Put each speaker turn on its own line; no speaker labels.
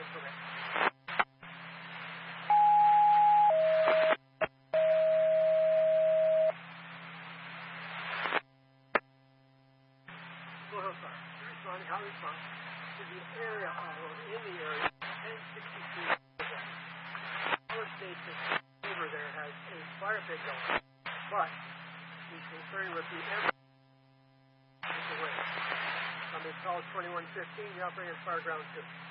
without a permit. Blue Hill Fire. Responding, how response to the area, in the area, 1062. Our state over there has a fire pit going, but he's concerned with the away. Somebody calls 2115, the operator is fire ground 2.